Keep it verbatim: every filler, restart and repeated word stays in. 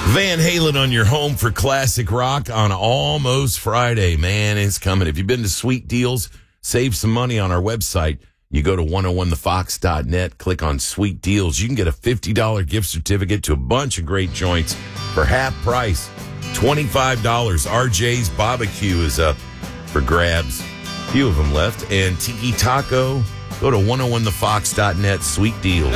Van Halen on your home for classic rock on Almost Friday. Man, it's coming. If you've been to Sweet Deals, save some money on our website. You go to one oh one the fox dot net, click on Sweet Deals. You can get a fifty dollars gift certificate to a bunch of great joints for half price. twenty-five dollars. R J's Barbecue is up for grabs. A few of them left. And Tiki Taco. Go to one oh one the fox dot net, Sweet Deals.